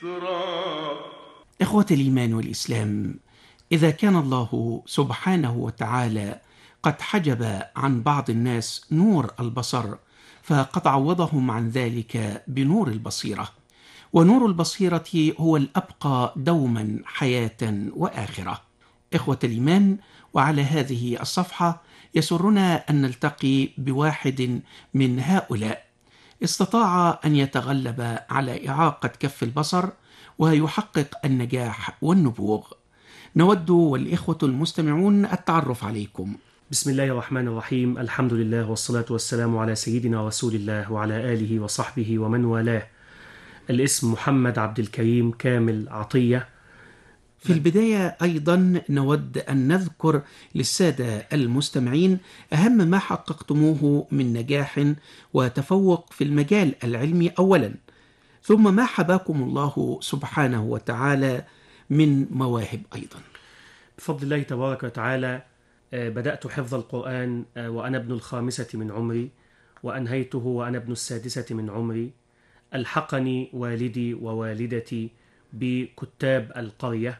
ذكرى. إخوة الإيمان والإسلام، إذا كان الله سبحانه وتعالى قد حجب عن بعض الناس نور البصر، فقد عوضهم عن ذلك بنور البصيرة، ونور البصيرة هو الأبقى دوما حياة وآخرة. إخوة الإيمان، وعلى هذه الصفحة يسرنا أن نلتقي بواحد من هؤلاء استطاع أن يتغلب على إعاقة كف البصر ويحقق النجاح والنبوغ. نود والإخوة المستمعون التعرف عليكم. بسم الله الرحمن الرحيم، الحمد لله والصلاة والسلام على سيدنا رسول الله وعلى آله وصحبه ومن والاه. الاسم محمد عبد الكريم كامل عطية. في البداية أيضا نود أن نذكر للسادة المستمعين أهم ما حققتموه من نجاح وتفوق في المجال العلمي أولا، ثم ما حباكم الله سبحانه وتعالى من مواهب أيضا. بفضل الله تبارك وتعالى بدأت حفظ القرآن وأنا ابن ال5 من عمري، وأنهيته وأنا ابن ال6 من عمري. ألحقني والدي ووالدتي بكتاب القرية،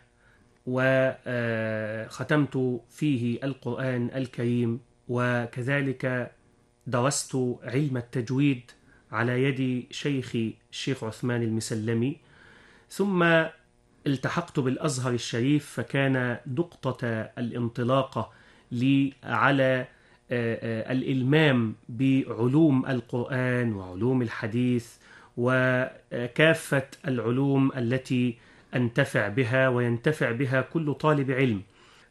وختمت فيه القرآن الكريم، وكذلك درست علم التجويد على يد شيخي الشيخ عثمان المسلمي. ثم التحقت بالأزهر الشريف، فكان نقطة الانطلاقة لي على الإلمام بعلوم القرآن وعلوم الحديث وكافة العلوم التي أنتفع بها وينتفع بها كل طالب علم.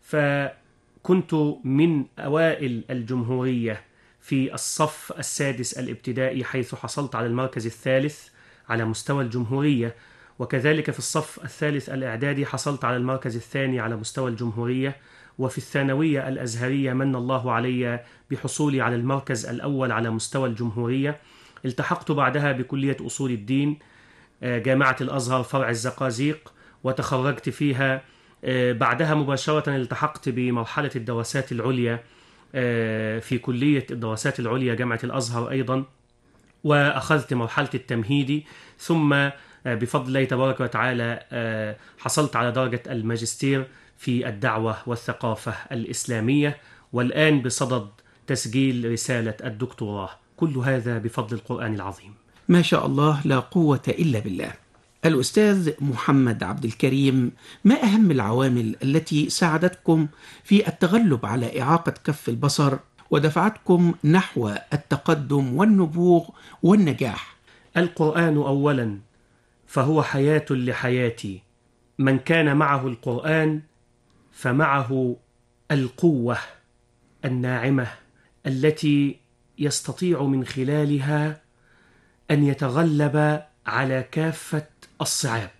فكنت من أوائل الجمهورية في الصف السادس الابتدائي، حيث حصلت على المركز الثالث على مستوى الجمهورية، وكذلك في الصف الثالث الإعدادي حصلت على المركز الثاني على مستوى الجمهورية، وفي الثانوية الأزهرية من الله علي بحصولي على المركز الأول على مستوى الجمهورية. التحقت بعدها بكلية أصول الدين جامعة الأزهر فرع الزقازيق، وتخرجت فيها. بعدها مباشرة التحقت بمرحلة الدراسات العليا في كلية الدراسات العليا جامعة الأزهر أيضا، وأخذت مرحلة التمهيدي. ثم بفضل الله تبارك وتعالى حصلت على درجة الماجستير في الدعوة والثقافة الإسلامية، والآن بصدد تسجيل رسالة الدكتوراه. كل هذا بفضل القرآن العظيم. ما شاء الله، لا قوة إلا بالله. الأستاذ محمد عبد الكريم، ما أهم العوامل التي ساعدتكم في التغلب على إعاقة كف البصر ودفعتكم نحو التقدم والنبوغ والنجاح؟ القرآن أولا، فهو حياة لحياتي. من كان معه القرآن فمعه القوة الناعمة التي يستطيع من خلالها أن يتغلب على كافة الصعاب.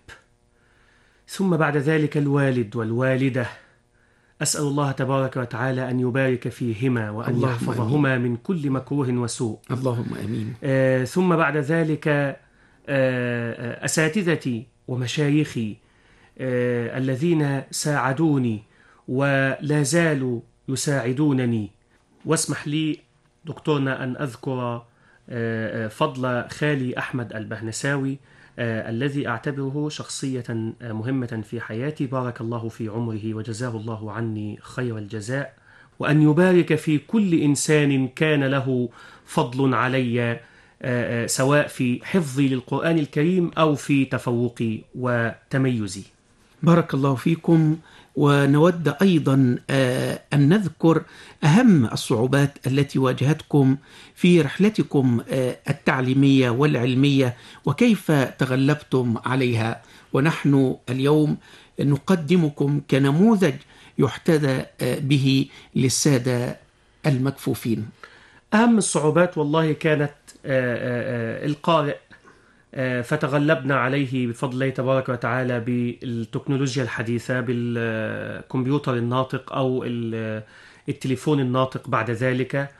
ثم بعد ذلك الوالد والوالدة، أسأل الله تبارك وتعالى أن يبارك فيهما وأن يحفظهما من كل مكروه وسوء. اللهم آمين. ثم بعد ذلك أساتذتي ومشايخي الذين ساعدوني ولا زالوا يساعدونني. واسمح لي دكتورنا أن أذكر فضل خالي أحمد البهنساوي الذي أعتبره شخصية مهمة في حياتي، بارك الله في عمره وجزاه الله عني خير الجزاء، وأن يبارك في كل إنسان كان له فضل علي، سواء في حفظي للقرآن الكريم أو في تفوقي وتميزي. بارك الله فيكم. ونود أيضا أن نذكر أهم الصعوبات التي واجهتكم في رحلتكم التعليمية والعلمية وكيف تغلبتم عليها، ونحن اليوم نقدمكم كنموذج يحتذى به للسادة المكفوفين. أهم الصعوبات والله كانت القارئ، فتغلبنا عليه بفضل الله تبارك وتعالى بالتكنولوجيا الحديثة، بالكمبيوتر الناطق أو التليفون الناطق بعد ذلك.